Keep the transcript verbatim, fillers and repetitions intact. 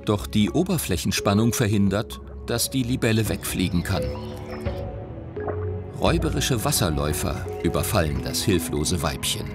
Doch die Oberflächenspannung verhindert, dass die Libelle wegfliegen kann. Räuberische Wasserläufer überfallen das hilflose Weibchen.